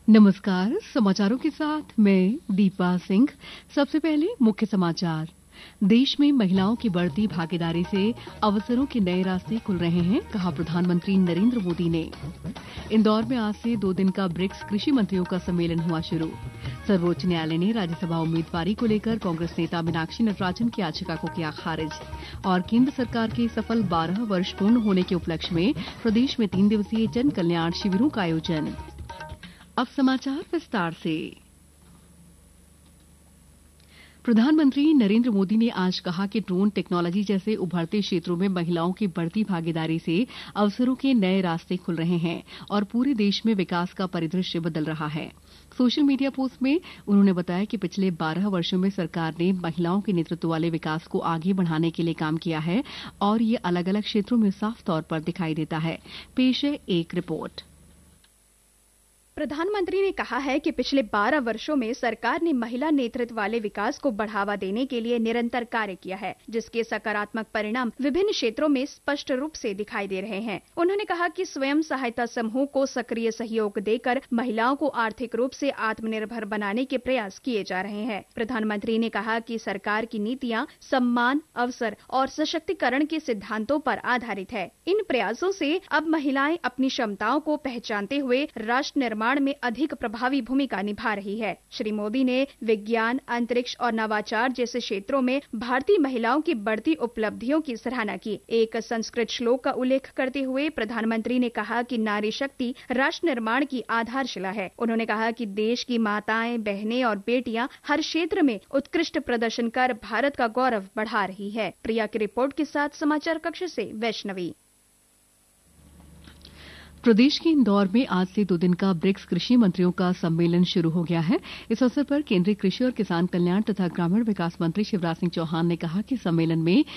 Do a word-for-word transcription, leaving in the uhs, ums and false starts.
नमस्कार। समाचारों के साथ मैं दीपा सिंह। सबसे पहले मुख्य समाचार। देश में महिलाओं की बढ़ती भागीदारी से अवसरों के नए रास्ते खुल रहे हैं, कहा प्रधानमंत्री नरेंद्र मोदी ने। इंदौर में आज से दो दिन का ब्रिक्स कृषि मंत्रियों का सम्मेलन हुआ शुरू। सर्वोच्च न्यायालय ने राज्यसभा उम्मीदवारी को लेकर कांग्रेस नेता मीनाक्षी नटराजन की याचिका को किया खारिज। और केंद्र सरकार के सफल बारह वर्ष पूर्ण होने के उपलक्ष्य में प्रदेश में तीन दिवसीय जन कल्याण शिविरों का आयोजन। अब समाचार विस्तार से। प्रधानमंत्री नरेंद्र मोदी ने आज कहा कि ड्रोन टेक्नोलॉजी जैसे उभरते क्षेत्रों में महिलाओं की बढ़ती भागीदारी से अवसरों के नए रास्ते खुल रहे हैं और पूरे देश में विकास का परिदृश्य बदल रहा है। सोशल मीडिया पोस्ट में उन्होंने बताया कि पिछले बारह वर्षों में सरकार ने महिलाओं के नेतृत्व वाले विकास को आगे बढ़ाने के लिए काम किया है और ये अलग अलग क्षेत्रों में साफ तौर पर दिखाई देता है। पेश है एक रिपोर्ट। प्रधानमंत्री ने कहा है कि पिछले बारह वर्षों में सरकार ने महिला नेतृत्व वाले विकास को बढ़ावा देने के लिए निरंतर कार्य किया है, जिसके सकारात्मक परिणाम विभिन्न क्षेत्रों में स्पष्ट रूप से दिखाई दे रहे हैं। उन्होंने कहा कि स्वयं सहायता समूह को सक्रिय सहयोग देकर महिलाओं को आर्थिक रूप से आत्मनिर्भर बनाने के प्रयास किए जा रहे हैं। प्रधानमंत्री ने कहा कि सरकार की नीतियां सम्मान, अवसर और सशक्तिकरण के सिद्धांतों पर आधारित है। इन प्रयासों से अब महिलाएं अपनी क्षमताओं को पहचानते हुए राष्ट्र निर्माण में अधिक प्रभावी भूमिका निभा रही है। श्री मोदी ने विज्ञान, अंतरिक्ष और नवाचार जैसे क्षेत्रों में भारतीय महिलाओं की बढ़ती उपलब्धियों की सराहना की। एक संस्कृत श्लोक का उल्लेख करते हुए प्रधानमंत्री ने कहा कि नारी शक्ति राष्ट्र निर्माण की आधारशिला है। उन्होंने कहा कि देश की माताएं, बहनें और बेटियां हर क्षेत्र में उत्कृष्ट प्रदर्शन कर भारत का गौरव बढ़ा रही है। प्रिया की रिपोर्ट के साथ समाचार कक्ष से वैष्णवी। प्रदेश के इंदौर में आज से दो दिन का ब्रिक्स कृषि मंत्रियों का सम्मेलन शुरू हो गया है। इस अवसर पर केंद्रीय कृषि और किसान कल्याण तथा ग्रामीण विकास मंत्री शिवराज सिंह चौहान ने कहा कि सम्मेलन में